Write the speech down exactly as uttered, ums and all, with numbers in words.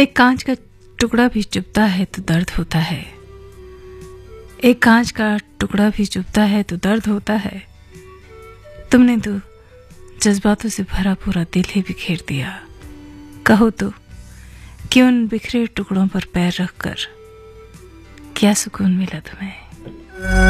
एक कांच का टुकड़ा भी चुभता है तो दर्द होता है। एक कांच का टुकड़ा भी चुभता है तो दर्द होता है। तुमने तो जज्बातों से भरा पूरा दिल ही बिखेर दिया। कहो तो कि उन बिखरे टुकड़ों पर पैर रखकर क्या सुकून मिला तुम्हें।